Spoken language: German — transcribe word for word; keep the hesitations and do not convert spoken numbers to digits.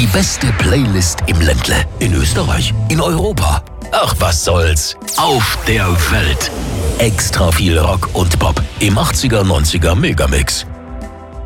Die beste Playlist im Ländle. In Österreich. In Europa. Ach, was soll's. Auf der Welt. Extra viel Rock und Pop im achtziger, neunziger Megamix.